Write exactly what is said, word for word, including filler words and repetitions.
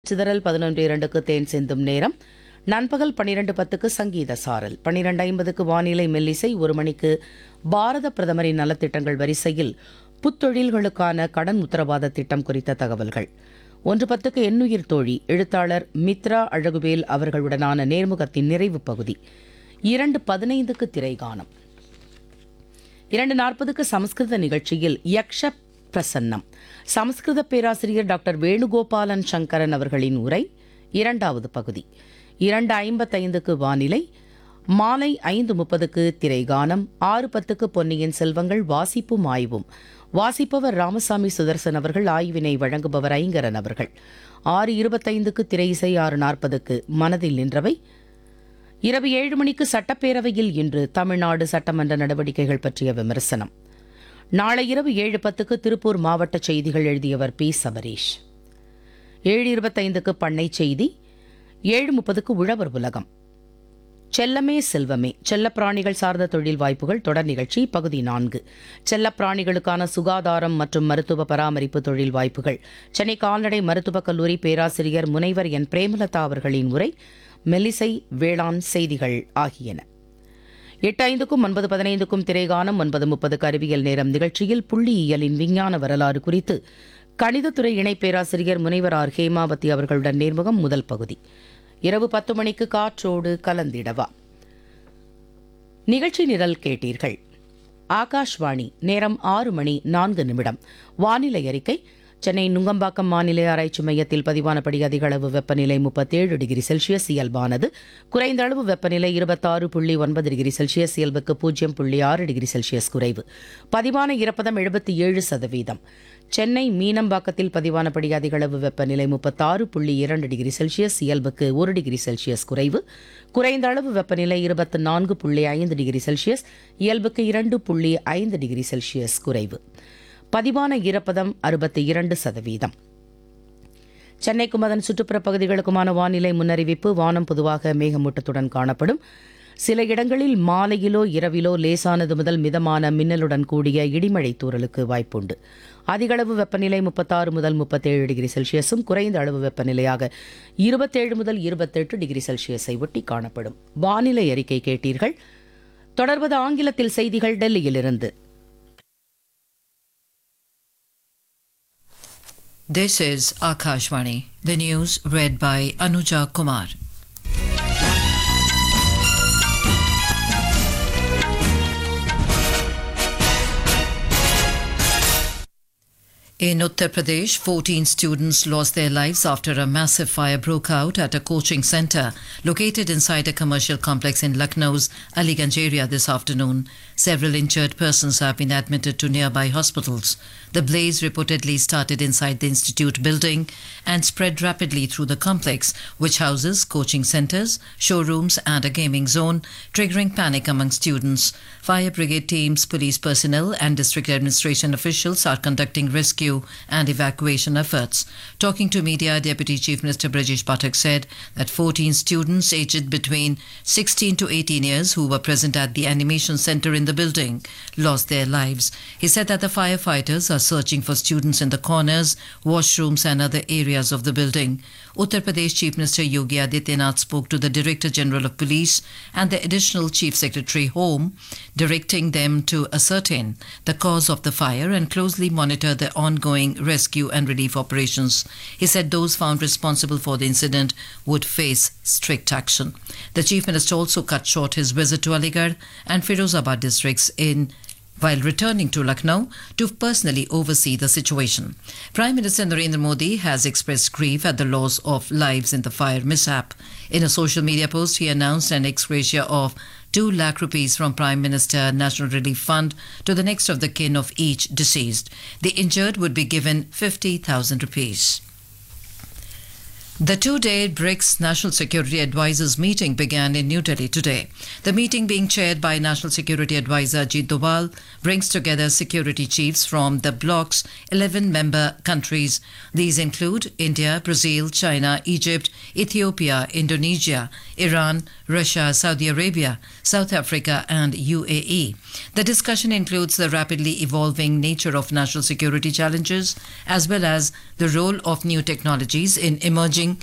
சிதறல் பதினொன்று இரண்டுக்கு தேன் சிந்தும் நேரம். நண்பகல் பன்னிரண்டு பத்துக்கு சங்கீத சாரல். பன்னிரண்டு ஐம்பதுக்கு வானிலை மெல்லிசை. ஒரு மணிக்கு பாரத பிரதமரின் நலத்திட்டங்கள் வரிசையில் புத்தொழில்களுக்கான கடன் உத்தரவாத திட்டம் குறித்த தகவல்கள். ஒன்று பத்துக்கு எண்ணுயிர் தோழி எழுத்தாளர் மித்ரா அழகுவேல் அவர்களுடனான நேர்முகத்தின் நிறைவு பகுதி. இரண்டு பதினைந்துக்கு திரைகானம். இரண்டு நாற்பதுக்கு சமஸ்கிருத நிகழ்ச்சியில் யக்ஷ பிரசன்னம். சமஸ்கிருத பேராசிரியர் டாக்டர் வேணுகோபாலன் சங்கரன் அவர்களின் உரை இரண்டாவது பகுதி. இரண்டு ஐம்பத்தைந்துக்கு வானிலை. மாலை ஐந்து முப்பதுக்கு திரைகானம். ஆறு பத்துக்கு பொன்னியின் செல்வங்கள் வாசிப்பும் ஆய்வும். வாசிப்பவர் ராமசாமி சுதர்சன் அவர்கள். ஆய்வினை வழங்குபவர் ஐங்கரன் அவர்கள். ஆறு இருபத்தைந்துக்கு திரை இசை. ஆறு நாற்பதுக்கு மனதில் நின்றவை. இரவு ஏழு மணிக்கு சட்டப்பேரவையில் இன்று தமிழ்நாடு சட்டமன்ற நடவடிக்கைகள் பற்றிய விமர்சனம். நாளை இரவு ஏழு பத்துக்கு திருப்பூர் மாவட்ட செய்திகள் எழுதியவர் பி சபரீஷ். ஏழு இருபத்தைந்துக்கு பண்ணை செய்தி. ஏழு முப்பதுக்கு உழவர் உலகம். செல்லமே செல்வமே செல்லப்பிராணிகள் சார்ந்த தொழில் வாய்ப்புகள் தொடர் நிகழ்ச்சி பகுதி நான்கு. செல்லப்பிராணிகளுக்கான சுகாதாரம் மற்றும் மருத்துவ பராமரிப்பு தொழில் வாய்ப்புகள். சென்னை கால்நடை மருத்துவக் கல்லூரி பேராசிரியர் முனைவர் என் பிரேமலதா அவர்களின் உரை. மெல்லிசை வேளாண் செய்திகள் ஆகியன. எட்டு ஐந்துக்கும் ஒன்பது பதினைந்துக்கும் திரைகானம். ஒன்பது முப்பதுக்கு அறிவியல் நேரம் நிகழ்ச்சியில் புள்ளியியலின் விஞ்ஞான வரலாறு குறித்து கணிதத்துறை இணை பேராசிரியர் முனைவர் ஆர் ஹேமாவதி அவர்களுடன் நேர்முகம் முதல் பகுதி. இரவு பத்து மணிக்கு காற்றோடு கலந்திடவா நிகழ்ச்சி நிரல் கேட்டீர்கள். ஆகாஷ்வாணி. நேரம் ஆறு மணி நான்கு நிமிடம். வானிலை அறிக்கை. சென்னை நுங்கம்பாக்கம் வானிலை ஆராய்ச்சி மையத்தில் பதிவானபடி அதிக அளவு வெப்பநிலை முப்பத்தேழு டிகிரி செல்சியஸ் இயல்பானது. குறைந்த அளவு வெப்பநிலை இருபத்தாறு புள்ளி ஒன்பது டிகிரி செல்சியஸ் இயல்புக்கு பூஜ்ஜியம் புள்ளி ஆறு டிகிரி செல்சியஸ் குறைவு. பதிவான ஈரப்பதம் எழுபத்தி ஏழு சதவீதம். சென்னை மீனம்பாக்கத்தில் பதிவானபடி அதிக அளவு வெப்பநிலை முப்பத்தாறு புள்ளி இரண்டு டிகிரி செல்சியஸ் இயல்புக்கு ஒரு டிகிரி செல்சியஸ் குறைவு. குறைந்த அளவு வெப்பநிலை இருபத்தி நான்கு புள்ளி ஐந்து டிகிரி செல்சியஸ் இயல்புக்கு இரண்டு புள்ளி ஐந்து டிகிரி செல்சியஸ் குறைவு. பதிவான ஈரப்பதம் அறுபத்தி இரண்டு சதவீதம். சென்னைக்கும் அதன் சுற்றுப்புற பகுதிகளுக்குமான வானிலை முன்னறிவிப்பு. வானம் பொதுவாக மேகமூட்டத்துடன் காணப்படும். சில இடங்களில் மாலையிலோ இரவிலோ லேசானது முதல் மிதமான மின்னலுடன் கூடிய இடிமழை தூறலுக்கு வாய்ப்புண்டு. அதிகளவு வெப்பநிலை முப்பத்தாறு முதல் முப்பத்தேழு டிகிரி செல்சியஸும் குறைந்த அளவு வெப்பநிலையாக இருபத்தேழு முதல் இருபத்தெட்டு டிகிரி செல்சியஸை ஒட்டி காணப்படும். வானிலை அறிக்கை கேட்டீர்கள். தொடர்வது ஆங்கிலத்தில் செய்திகள் டெல்லியிலிருந்து. This is Akashvani. The news read by Anuja Kumar. In Uttar Pradesh, fourteen students lost their lives after a massive fire broke out at a coaching centre located inside a commercial complex in Lucknow's Aliganj area this afternoon. Several injured persons have been admitted to nearby hospitals. The blaze reportedly started inside the institute building and spread rapidly through the complex, which houses coaching centres, showrooms and a gaming zone, triggering panic among students. Fire brigade teams, police personnel and district administration officials are conducting rescue and evacuation efforts. Talking to media, Deputy Chief Minister Brajesh Pathak said that fourteen students aged between sixteen to eighteen years who were present at the animation centre in the building lost their lives. He said that the firefighters are searching for students in the corners, washrooms and other areas of the building. Uttar Pradesh Chief Minister Yogi Adityanath spoke to the Director General of Police and the Additional Chief Secretary Home, directing them to ascertain the cause of the fire and closely monitor the ongoing rescue and relief operations. He said those found responsible for the incident would face strict action. The Chief Minister also cut short his visit to Aligarh and Firozabad districts in while returning to Lucknow to personally oversee the situation. Prime Minister Narendra Modi has expressed grief at the loss of lives in the fire mishap. In a social media post, he announced an ex gratia of two lakh rupees from Prime Minister National Relief Fund to the next of the kin of each deceased. The injured would be given fifty thousand rupees. The two-day BRICS National Security Advisors meeting began in New Delhi today. The meeting, being chaired by National Security Advisor Ajit Doval, brings together security chiefs from the bloc's eleven member countries. These include India, Brazil, China, Egypt, Ethiopia, Indonesia, Iran, Russia, Saudi Arabia, South Africa and U A E. The discussion includes the rapidly evolving nature of national security challenges as well as the role of new technologies in emerging